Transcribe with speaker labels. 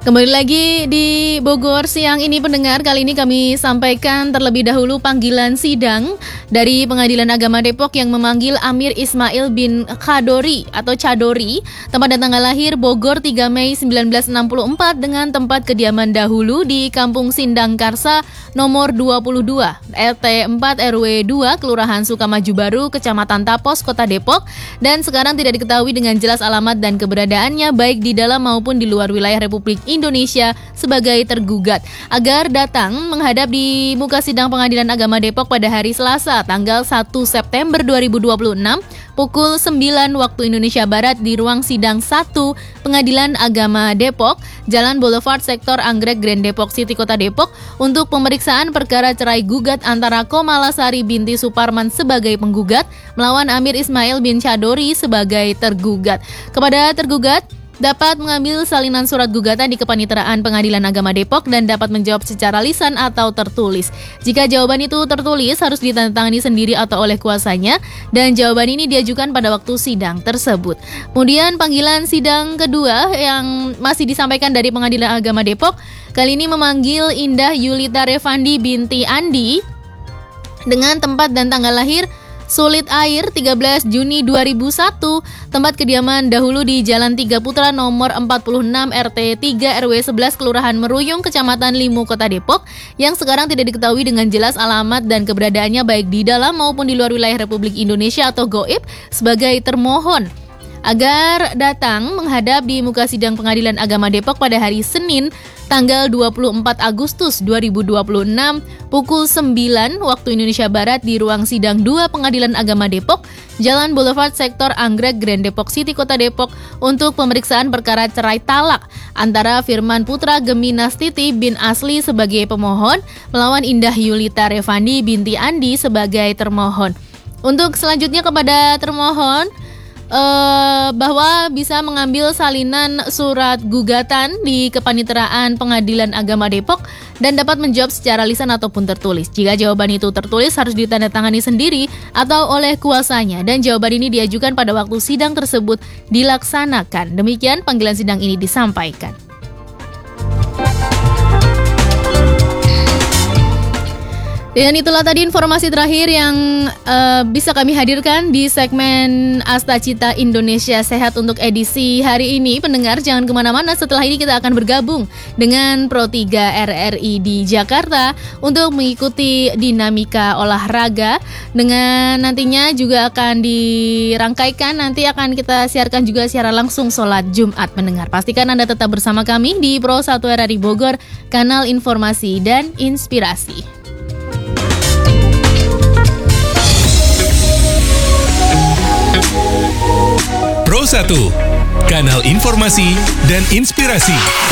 Speaker 1: Kembali lagi di Bogor siang ini pendengar, kali ini kami sampaikan terlebih dahulu panggilan sidang dari Pengadilan Agama Depok yang memanggil Amir Ismail bin Khadori atau Chadori, tempat dan tanggal lahir Bogor 3 Mei 1964 dengan tempat kediaman dahulu di Kampung Sindang Karsa nomor 22, RT 4 RW 2, Kelurahan Sukamaju Baru, Kecamatan Tapos, Kota Depok, dan sekarang tidak diketahui dengan jelas alamat dan keberadaannya baik di dalam maupun di luar wilayah Republik Indonesia sebagai tergugat, agar datang menghadap di muka sidang Pengadilan Agama Depok pada hari Selasa tanggal 1 September 2026 pukul 9 waktu Indonesia Barat di ruang sidang 1 Pengadilan Agama Depok, Jalan Boulevard Sektor Anggrek Grand Depok City Kota Depok untuk pemeriksaan perkara cerai gugat antara Komalasari binti Suparman sebagai penggugat melawan Amir Ismail bin Chadori sebagai tergugat. Kepada tergugat dapat mengambil salinan surat gugatan di Kepaniteraan Pengadilan Agama Depok dan dapat menjawab secara lisan atau tertulis. Jika jawaban itu tertulis, harus ditandatangani sendiri atau oleh kuasanya, dan jawaban ini diajukan pada waktu sidang tersebut. Kemudian panggilan sidang kedua yang masih disampaikan dari Pengadilan Agama Depok, kali ini memanggil Indah Yulita Revandi binti Andi dengan tempat dan tanggal lahir Sulit Air 13 Juni 2001, tempat kediaman dahulu di Jalan 3 Putra nomor 46 RT 3 RW 11 Kelurahan Meruyung, Kecamatan Limu, Kota Depok, yang sekarang tidak diketahui dengan jelas alamat dan keberadaannya baik di dalam maupun di luar wilayah Republik Indonesia atau GOIP sebagai termohon, agar datang menghadap di muka sidang Pengadilan Agama Depok pada hari Senin tanggal 24 Agustus 2026 pukul 9 waktu Indonesia Barat di ruang sidang 2 Pengadilan Agama Depok, Jalan Boulevard Sektor Anggrek Grand Depok City Kota Depok untuk pemeriksaan perkara cerai talak antara Firman Putra Geminastiti bin Asli sebagai pemohon melawan Indah Yulita Revandi binti Andi sebagai termohon. Untuk selanjutnya kepada termohon bahwa bisa mengambil salinan surat gugatan di Kepaniteraan Pengadilan Agama Depok dan dapat menjawab secara lisan ataupun tertulis. Jika jawaban itu tertulis, harus ditandatangani sendiri atau oleh kuasanya, dan jawaban ini diajukan pada waktu sidang tersebut dilaksanakan. Demikian panggilan sidang ini disampaikan. Dan itulah tadi informasi terakhir yang bisa kami hadirkan di segmen Asta Cita Indonesia Sehat untuk edisi hari ini. Pendengar, jangan kemana-mana, setelah ini kita akan bergabung dengan Pro 3 RRI di Jakarta untuk mengikuti dinamika olahraga, dengan nantinya juga akan dirangkaikan, nanti akan kita siarkan juga siaran langsung sholat Jumat. Pendengar, pastikan Anda tetap bersama kami di Pro 1 RRI Bogor, kanal informasi dan inspirasi.
Speaker 2: Pro 1, kanal informasi dan inspirasi.